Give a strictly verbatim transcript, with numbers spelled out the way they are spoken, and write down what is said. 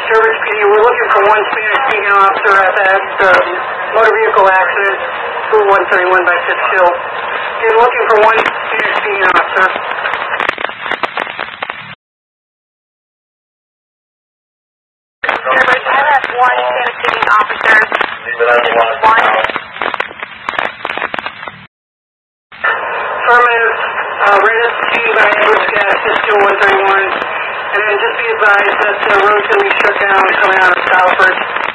Sturbridge P D. We're looking for one Spanish speaking officer at that um, motor vehicle accident, Route one thirty-one by Fifth Hill. We're looking for one Spanish speaking officer. Sturbridge, I have one Spanish speaking officer. One. Affirmative, uh, rated T by Edwards Gas, Fifth Hill one thirty-one. And then just be advised that the road's going to be shut down coming out of Southbridge.